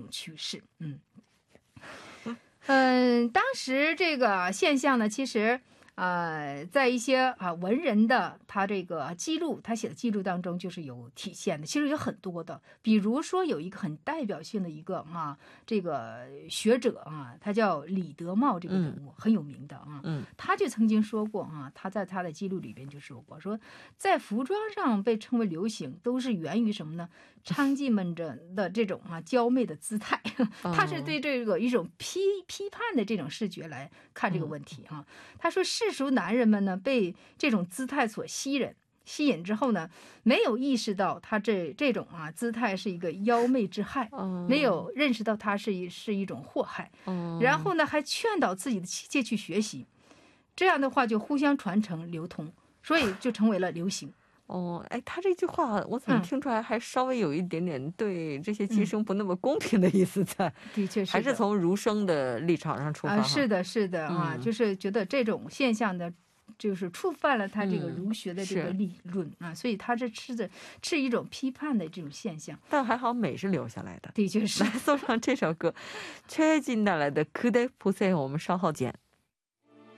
趋势。当时这个现象呢，其实在一些文人的他这个记录，他写的记录当中就是有体现的，其实有很多的。比如说有一个很代表性的一个这个学者他叫李德茂，这个人物很有名的他就曾经说过他在他的记录里边就说过，说在服装上被称为流行，都是源于什么呢？娼妓们的这种娇媚的姿态，他是对这个一种批判的这种视觉来看这个问题他说世俗男人们呢被这种姿态所吸引之后呢，没有意识到他这种姿态是一个妖媚之害，没有认识到它是一种祸害，然后呢还劝导自己的妻妾去学习，这样的话就互相传承流通，所以就成为了流行。 他这句话我怎么听出来还稍微有一点点对这些妓生不那么公平的意思在， 的确是， 还是从儒生的立场上出发。 是的是的就是觉得这种现象的就是触犯了他这个儒学的这个理论所以他这是一种批判的这种现象， 但还好美是留下来的。 的确是。 来送上这首歌，최혜진带来的그대 보세요，我们稍后见。